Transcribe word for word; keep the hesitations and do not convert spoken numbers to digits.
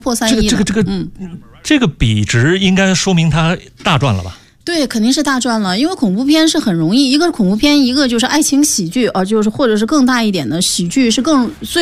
破三亿。 这个这个这个，嗯，这个比值应该说明它大赚了吧？ 对，肯定是大赚了，因为恐怖片是很容易，一个恐怖片，一个就是爱情喜剧，呃，就是或者是更大一点的喜剧是更最。